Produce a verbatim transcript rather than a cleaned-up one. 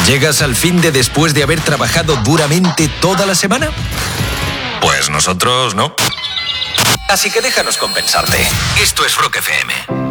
¿Llegas al fin de después de haber trabajado duramente toda la semana? Pues nosotros no. Así que déjanos compensarte. Esto es Rock F M.